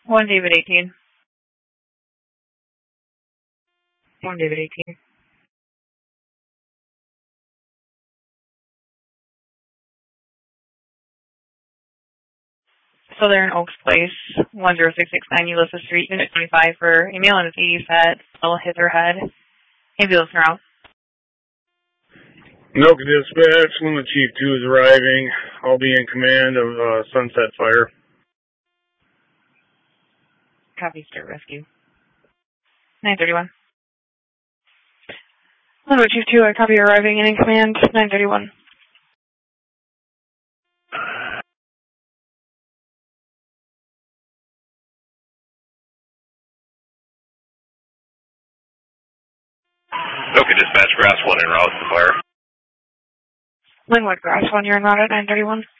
1 David 18. 1 David 18. So they're in Oaks Place, 10669 Ulysses Street, Unit 25 for a male in his 80s that fell, hit their head. Ambulance around. Noka Dispatch, Lima Chief 2 is arriving. I'll be in command of Sunset Fire. Copy, Start Rescue. 931. Lima Chief 2, I copy arriving and in command, 931. Noka Dispatch, Grass 1 en route to fire. Linwood, Grass 1, you're en route at 931.